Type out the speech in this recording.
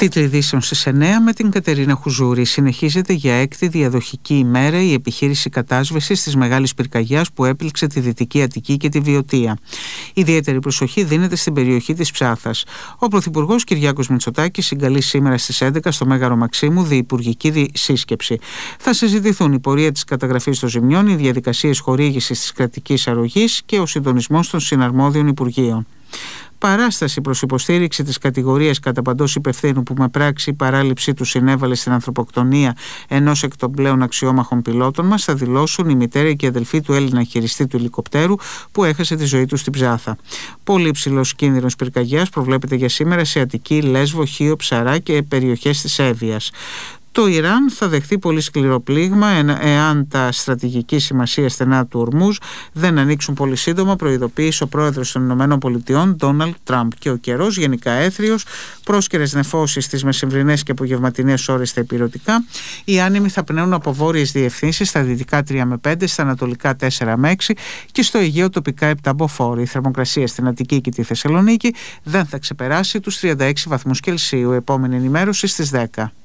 Τίτλοι ειδήσεων στις 9 με την Κατερίνα Χουζούρη. Συνεχίζεται για έκτη διαδοχική ημέρα η επιχείρηση κατάσβεσης της μεγάλης πυρκαγιάς που έπληξε τη Δυτική Αττική και τη Βιωτία. Ιδιαίτερη προσοχή δίνεται στην περιοχή της Ψάθας. Ο Πρωθυπουργός Κυριάκος Μητσοτάκης συγκαλεί σήμερα στις 11 στο Μέγαρο Μαξίμου διυπουργική σύσκεψη. Θα συζητηθούν η πορεία της καταγραφής των ζημιών, οι διαδικασίες χορήγησης της κρατικής αρρωγής και ο συντονισμός των συναρμόδιων υπουργείων. Παράσταση προς υποστήριξη της κατηγορίας κατά παντός υπευθύνου που με πράξη η παράληψή του συνέβαλε στην ανθρωποκτονία ενός εκ των πλέον αξιόμαχων πιλότων μας, θα δηλώσουν η μητέρα και η αδελφή του Έλληνα χειριστή του ελικοπτέρου που έχασε τη ζωή του στην Ψάθα. Πολύ υψηλός κίνδυνος πυρκαγιάς προβλέπεται για σήμερα σε Αττική, Λέσβο, Χίο, Ψαρά και περιοχές της Εύβοιας. Το Ιράν θα δεχθεί πολύ σκληρό πλήγμα εάν τα στρατηγική σημασία στενά του Ορμούζ δεν ανοίξουν πολύ σύντομα, προειδοποίησε ο πρόεδρος των ΗΠΑ Ντόναλντ Τραμπ. Και ο καιρός γενικά έθριος, πρόσκαιρες νεφώσεις στις μεσημβρινές και απογευματινές ώρες στα ηπειρωτικά. Οι άνεμοι θα πνέουν από βόρειες διευθύνσεις, στα δυτικά 3 με 5, στα ανατολικά 4 με 6 και στο Αιγαίο τοπικά 7 μποφόρ. Η θερμοκρασία στην Αττική και τη Θεσσαλονίκη δεν θα ξεπεράσει τους 36 βαθμούς Κελσίου. Επόμενη ενημέρωση στις 10.